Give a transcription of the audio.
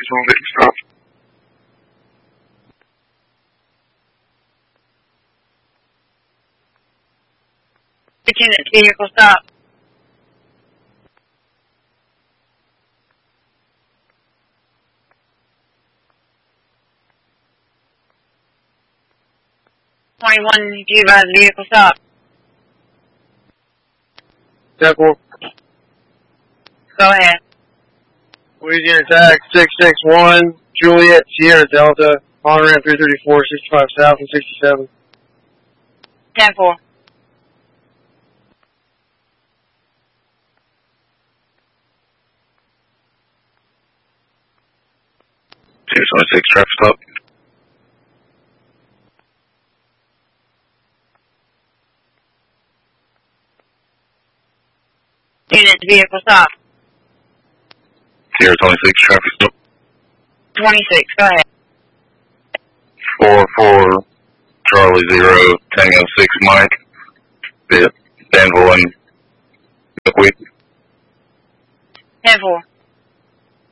stop. Lieutenant, vehicle stop. Do you advise vehicle stop? 10-4. Go ahead. Louisiana Tag 661, Juliet, Sierra Delta, on ramp 334, 65 South and 67. 10-4. Six traffic stop. Unit vehicle stop. Sierra 26 traffic stop. 26, go ahead. 4-4 Charlie 0 Tango 6 Mike. Danville and Milkweed. 10-4.